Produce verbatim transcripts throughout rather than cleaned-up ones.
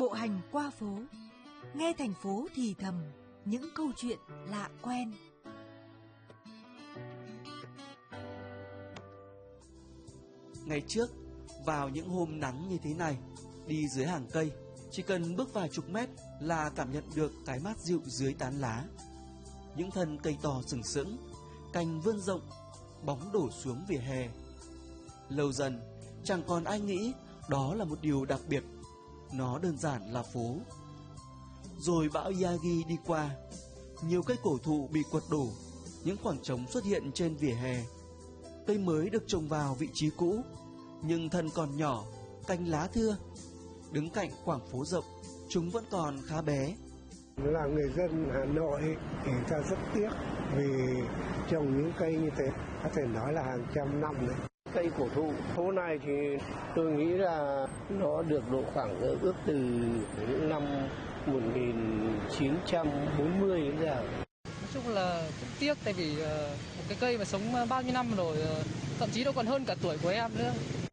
bộ hành qua phố, nghe thành phố thì thầm những câu chuyện lạ quen. Ngày trước, vào những hôm nắng như thế này, đi dưới hàng cây, chỉ cần bước vài chục mét là cảm nhận được cái mát dịu dưới tán lá. Những thân cây to sừng sững, cành vươn rộng, bóng đổ xuống vỉa hè. Lâu dần, chẳng còn ai nghĩ đó là một điều đặc biệt, nó đơn giản là phố. Rồi bão Yagi đi qua, nhiều cây cổ thụ bị quật đổ, những khoảng trống xuất hiện trên vỉa hè. Cây mới được trồng vào vị trí cũ, nhưng thân còn nhỏ, cành lá thưa. Đứng cạnh khoảng phố rộng, chúng vẫn còn khá bé. Là người dân Hà Nội thì ta rất tiếc vì trồng những cây như thế, có thể nói là hàng trăm năm đấy. Cây cổ thụ phố này thì tôi nghĩ là nó được độ khoảng ước từ những năm một nghìn chín trăm bốn mươi đến giờ. Nói chung là cũng tiếc, tại vì một cái cây mà sống bao nhiêu năm rồi, thậm chí nó còn hơn cả tuổi của em nữa.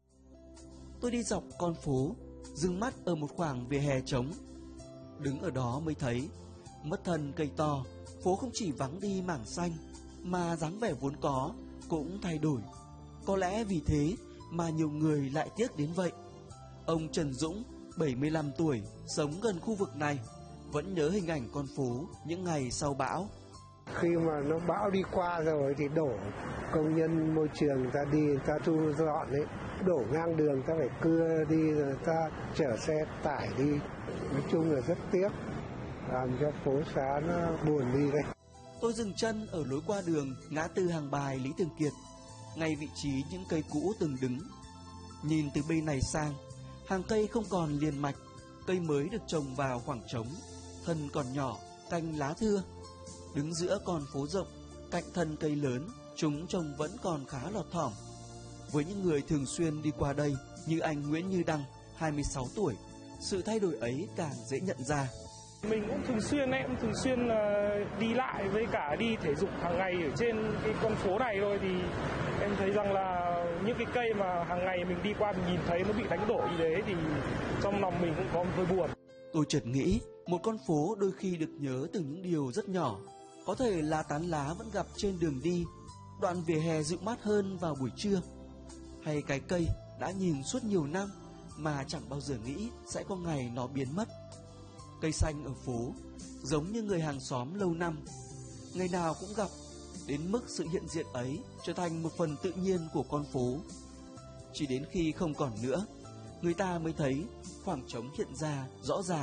Tôi đi dọc con phố, dừng mắt ở một khoảng vỉa hè trống. Đứng ở đó mới thấy, mất thân cây to, phố không chỉ vắng đi mảng xanh, mà dáng vẻ vốn có cũng thay đổi. Có lẽ vì thế mà nhiều người lại tiếc đến vậy. Ông Trần Dũng, bảy mươi lăm tuổi, sống gần khu vực này, vẫn nhớ hình ảnh con phố những ngày sau bão. Khi mà nó bão đi qua rồi thì đổ công nhân môi trường ta đi, ta thu dọn đấy, đổ ngang đường ta phải cưa đi, rồi ta chở xe tải đi. Nói chung là rất tiếc, làm cho phố xá nó buồn đi đây. Tôi dừng chân ở lối qua đường ngã tư Hàng Bài Lý Thường Kiệt, ngay vị trí những cây cũ từng đứng. Nhìn từ bên này sang, hàng cây không còn liền mạch, cây mới được trồng vào khoảng trống, thân còn nhỏ, cành lá thưa. Đứng giữa con phố rộng, cạnh thân cây lớn, chúng trông vẫn còn khá lọt thỏm. Với những người thường xuyên đi qua đây như anh Nguyễn Như Đăng, hai mươi sáu tuổi, sự thay đổi ấy càng dễ nhận ra. Mình cũng thường xuyên em thường xuyên uh, đi lại với cả đi thể dục hàng ngày ở trên cái con phố này thôi, thì em thấy rằng là những cái cây mà hàng ngày mình đi qua mình nhìn thấy nó bị đánh đổ như thế thì trong lòng mình cũng có hơi buồn. Tôi chợt nghĩ, một con phố đôi khi được nhớ từ những điều rất nhỏ. Có thể là tán lá vẫn gặp trên đường đi, đoạn vỉa hè dịu mát hơn vào buổi trưa, hay cái cây đã nhìn suốt nhiều năm mà chẳng bao giờ nghĩ sẽ có ngày nó biến mất. Cây xanh ở phố giống như người hàng xóm lâu năm, ngày nào cũng gặp, đến mức sự hiện diện ấy trở thành một phần tự nhiên của con phố. Chỉ đến khi không còn nữa, người ta mới thấy khoảng trống hiện ra rõ ràng.